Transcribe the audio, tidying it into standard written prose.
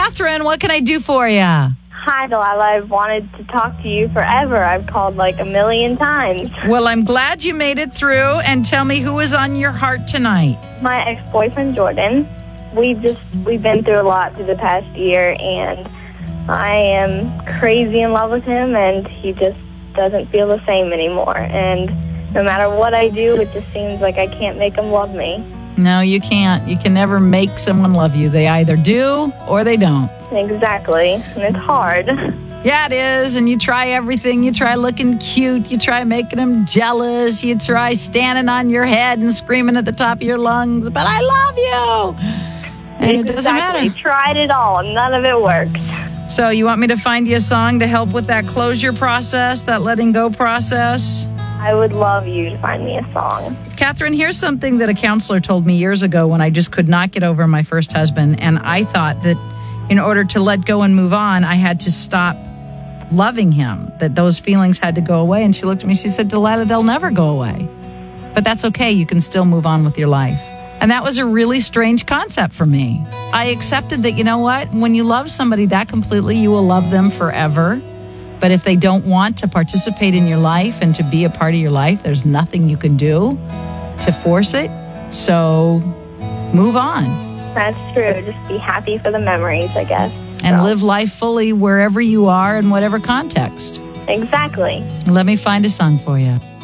Catherine, what can I do for you? Hi, Delilah. I've wanted to talk to you forever. I've called like a million times. Well, I'm glad you made it through. And tell me who is on your heart tonight. My ex-boyfriend, Jordan. We've been through a lot through the past year, and I am crazy in love with him, and he just doesn't feel the same anymore. And no matter what I do, it just seems like I can't make him love me. No, you can't. You can never make someone love you. They either do or they don't. Exactly. And it's hard. Yeah, it is. And you try everything. You try looking cute. You try making him jealous. You try standing on your head and screaming at the top of your lungs, but I love you. And it doesn't matter. Tried it all, and none of it worked. So you want me to find you a song to help with that closure process, that letting go process? I would love you to find me a song. Catherine, here's something that a counselor told me years ago when I just could not get over my first husband. And I thought that in order to let go and move on, I had to stop loving him, that those feelings had to go away. And she looked at me, she said, Delilah, they'll never go away. But that's okay. You can still move on with your life. And that was a really strange concept for me. I accepted that, you know what? When you love somebody that completely, you will love them forever. But if they don't want to participate in your life and to be a part of your life, there's nothing you can do to force it. So move on. That's true. Just be happy for the memories, I guess. And live life fully wherever you are in whatever context. Exactly. Let me find a song for you.